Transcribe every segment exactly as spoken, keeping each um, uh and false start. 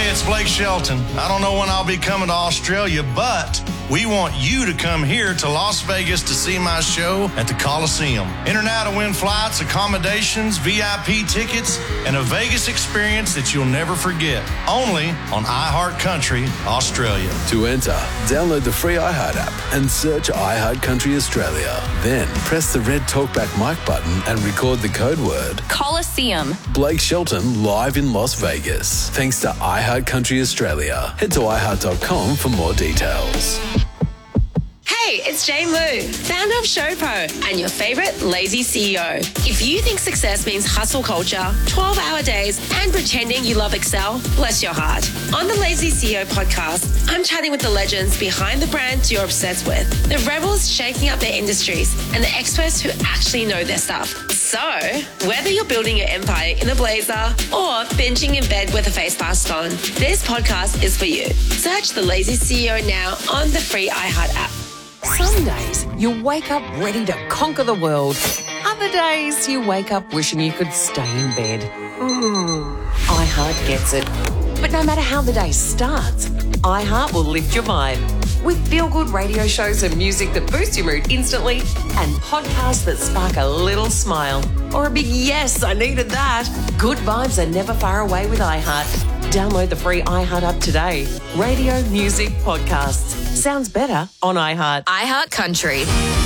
Hey, it's Blake Shelton. I don't know when I'll be coming to Australia, but we want you to come here to Las Vegas to see my show at the Coliseum. Enter now to win flights, accommodations, V I P tickets, and a Vegas experience that you'll never forget. Only on iHeartCountry Australia. To enter, download the free iHeart app and search iHeartCountry Australia. Then press the red Talkback mic button and record the code word Coliseum. Blake Shelton live in Las Vegas. Thanks to iHeartCountry Australia. Head to i heart dot com for more details. Hey, it's Jane Lou, founder of ShowPro and your favourite lazy C E O. If you think success means hustle culture, twelve-hour days and pretending you love Excel, bless your heart. On the Lazy C E O podcast, I'm chatting with the legends behind the brands you're obsessed with, the rebels shaking up their industries, and the experts who actually know their stuff. So, whether you're building your empire in a blazer or binging in bed with a face mask on, this podcast is for you. Search the Lazy C E O now on the free iHeart app. Some days you wake up ready to conquer the world. Other days you wake up wishing you could stay in bed. iHeart gets it. But no matter how the day starts, iHeart will lift your vibe. With feel-good radio shows and music that boost your mood instantly and podcasts that spark a little smile or a big yes, I needed that. Good vibes are never far away with iHeart. Download the free iHeart app today. Radio, music, podcasts. Sounds better on iHeart. iHeart Country.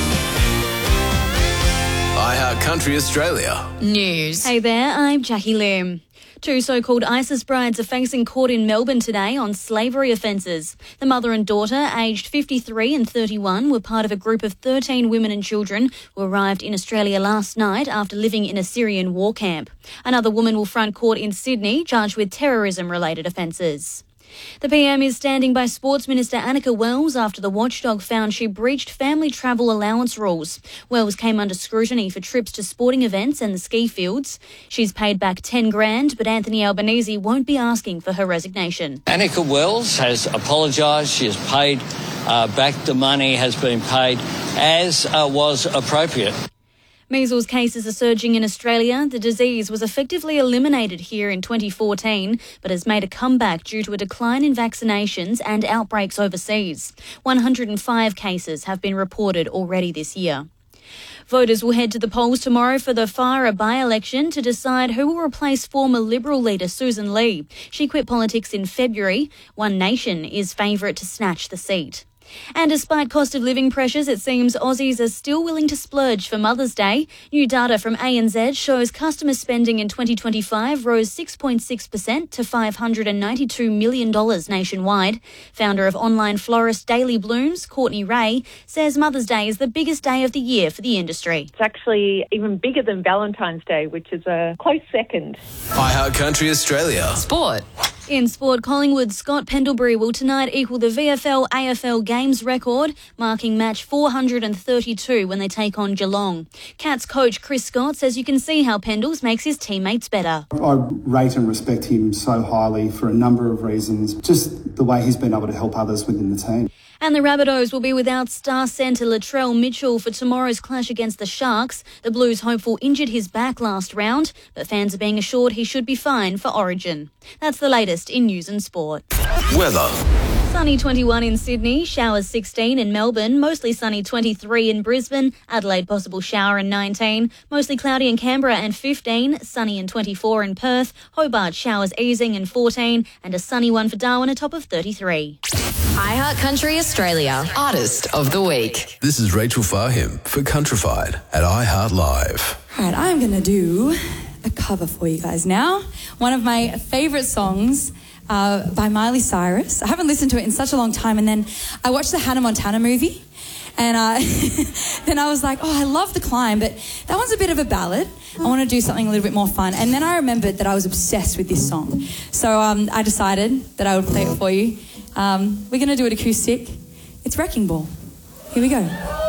iHeartCountry Australia. News. Hey there, I'm Jackie Lim. Two so-called ISIS brides are facing court in Melbourne today on slavery offences. The mother and daughter, aged fifty-three and thirty-one, were part of a group of thirteen women and children who arrived in Australia last night after living in a Syrian war camp. Another woman will front court in Sydney, charged with terrorism-related offences. The P M is standing by Sports Minister Annika Wells after the watchdog found she breached family travel allowance rules. Wells came under scrutiny for trips to sporting events and the ski fields. She's paid back ten grand, but Anthony Albanese won't be asking for her resignation. Annika Wells has apologised. She has paid uh, back the money, has been paid as uh, was appropriate. Measles cases are surging in Australia. The disease was effectively eliminated here in twenty fourteen, but has made a comeback due to a decline in vaccinations and outbreaks overseas. one hundred five cases have been reported already this year. Voters will head to the polls tomorrow for the Farrer by-election to decide who will replace former Liberal leader Susan Lee. She quit politics in February. One Nation is favourite to snatch the seat. And despite cost of living pressures, it seems Aussies are still willing to splurge for Mother's Day. New data from A N Z shows customer spending in twenty twenty-five rose six point six percent to five hundred ninety-two million dollars nationwide. Founder of online florist Daily Blooms, Courtney Ray, says Mother's Day is the biggest day of the year for the industry. It's actually even bigger than Valentine's Day, which is a close second. iHeartCountry Australia. Sport. In sport, Collingwood's Scott Pendlebury will tonight equal the V F L A F L Games record, marking match four hundred thirty-two when they take on Geelong. Cats coach Chris Scott says you can see how Pendles makes his teammates better. I rate and respect him so highly for a number of reasons, just the way he's been able to help others within the team. And the Rabbitohs will be without star centre Latrell Mitchell for tomorrow's clash against the Sharks. The Blues hopeful injured his back last round, but fans are being assured he should be fine for Origin. That's the latest in news and sport. Weather. Sunny twenty-one in Sydney, showers sixteen in Melbourne, mostly sunny twenty-three in Brisbane, Adelaide possible shower and nineteen, mostly cloudy in Canberra and fifteen, sunny and twenty-four in Perth, Hobart showers easing and fourteen, and a sunny one for Darwin, a top of thirty-three. iHeartCountry Australia. Artist of the Week. This is Rachel Fahim for Countrified at iHeart Live. All right, I'm going to do a cover for you guys now. One of my favourite songs uh, by Miley Cyrus. I haven't listened to it in such a long time, and then I watched the Hannah Montana movie, and uh, then I was like, oh, I love The Climb, but that one's a bit of a ballad. I want to do something a little bit more fun. And then I remembered that I was obsessed with this song. So um, I decided that I would play it for you. Um, we're going to do it acoustic. It's Wrecking Ball. Here we go.